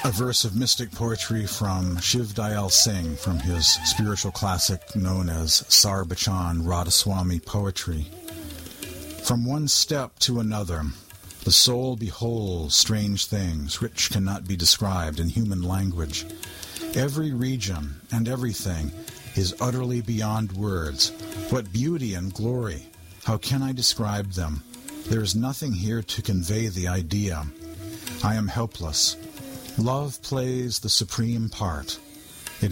A verse of mystic poetry from Shiv Dayal Singh from his spiritual classic known as Sar Bachan Radhaswami Poetry. From one step to another, the soul beholds strange things which cannot be described in human language. Every region and everything is utterly beyond words. What beauty and glory! How can I describe them? There is nothing here to convey the idea. I am helpless. Love plays the supreme part.